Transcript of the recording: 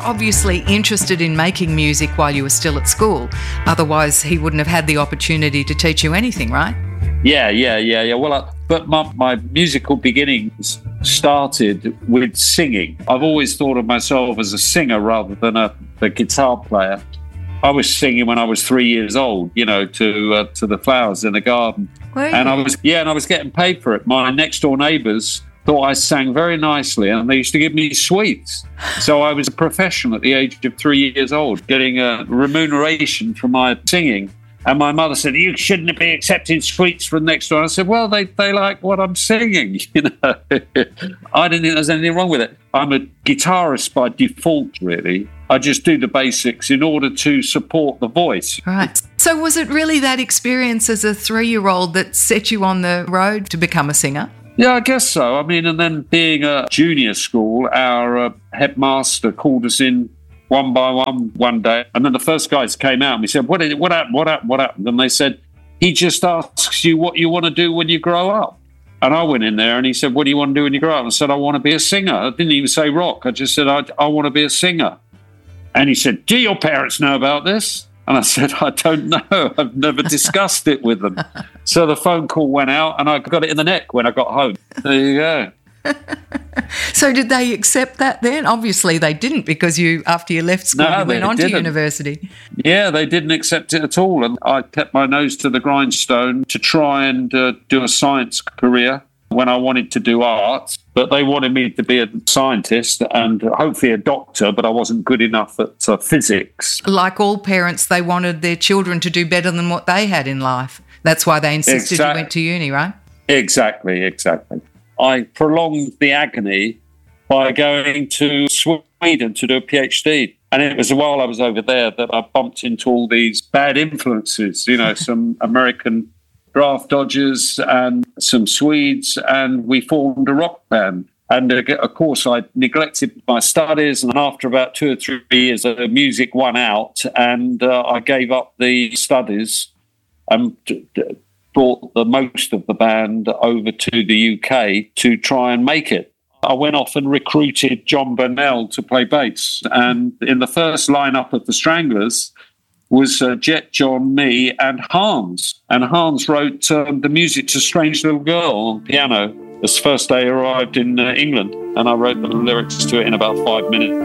obviously interested in making music while you were still at school. Otherwise, he wouldn't have had the opportunity to teach you anything, right? Yeah. Well, but my musical beginnings started with singing. I've always thought of myself as a singer rather than a guitar player. I was singing when I was 3 years old, to the flowers in the garden. And I was getting paid for it. My next door neighbours thought I sang very nicely, and they used to give me sweets. So I was a professional at the age of 3 years old, getting a remuneration for my singing. And my mother said, "You shouldn't be accepting sweets from next door." I said, "Well, they like what I'm singing." I didn't think there's anything wrong with it. I'm a guitarist by default, really. I just do the basics in order to support the voice. Right. So was it really that experience as a 3-year-old that set you on the road to become a singer? Yeah, I guess so. I mean, and then being a junior school, our headmaster called us in one by one day. And then the first guys came out and we said, what happened? And they said, "He just asks you what you want to do when you grow up." And I went in there and he said, "What do you want to do when you grow up?" And I said, "I want to be a singer." I didn't even say rock. I just said, I want to be a singer. And he said, "Do your parents know about this?" And I said, "I don't know. I've never discussed it with them." So the phone call went out and I got it in the neck when I got home. There you go. So did they accept that then? Obviously they didn't, because after you left school, you went on to university. Yeah, they didn't accept it at all. And I kept my nose to the grindstone to try and do a science career when I wanted to do art. But they wanted me to be a scientist and hopefully a doctor, but I wasn't good enough at physics. Like all parents, they wanted their children to do better than what they had in life. That's why they insisted you went to uni, right? Exactly. I prolonged the agony by going to Sweden to do a PhD. And it was while I was over there that I bumped into all these bad influences, some American draft dodgers and some Swedes, and we formed a rock band. And of course, I neglected my studies, and after about 2 or 3 years, the music won out, and I gave up the studies and brought the most of the band over to the UK to try and make it. I went off and recruited John Burnell to play bass, and in the first lineup of the Stranglers was Jet, John, me, and Hans. And Hans wrote the music to Strange Little Girl on piano. This first day I arrived in England, and I wrote the lyrics to it in about 5 minutes.